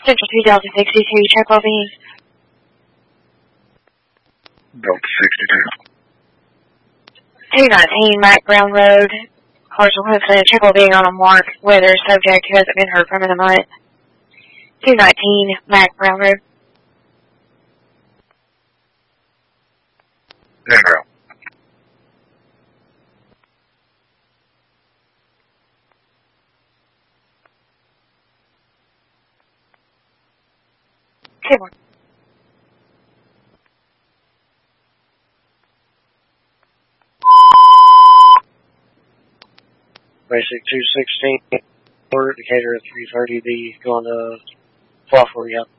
Central 2062, check well being. Delta 62. 219 Mac Brown Road. Cars will have to check well being on a mark where there's a subject who hasn't been heard from in a month. 219 Mac Brown Road. Zero. Keyboard. Basic 216, indicator at 330B, going to 1240 up.